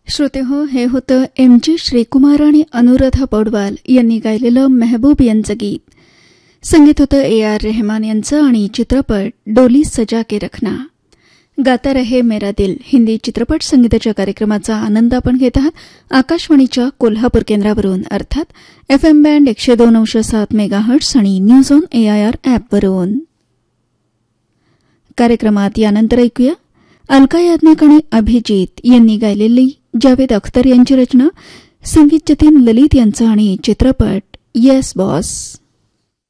श्रोते हो, हे होतं एम.जी. श्रीकुमार आणि अनुराधा पौडवाल यांनी गायलेलं मेहबूब यांचं गीत. संगीत होतं A.R. रेहमान यांचं आणि चित्रपट डोली सजा के रखना. गाता रहे मेरा दिल हिंदी चित्रपट संगीताच्या कार्यक्रमाचा आनंद आपण घेत आहात आकाशवाणीच्या कोल्हापूर केंद्रावरून, अर्थात FM बँड 102.7 मेगाहर्ट्झ आणि न्यूज ऑन AIR ॲपवरून. कार्यक्रमात यानंतर ऐकूया अलका याज्ञिक आणि अभिजित यांनी गायलेली जावेद अख्तर यांची रचना, संगीत जतीन ललित यांचं आणि चित्रपट येस बॉस.